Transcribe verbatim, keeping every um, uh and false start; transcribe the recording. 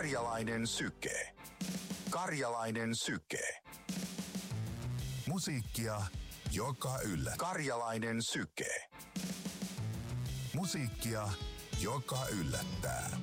Karjalainen syke. Karjalainen syke. Musiikkia, joka yllä. Karjalainen syke. Musiikkia, joka yllättää.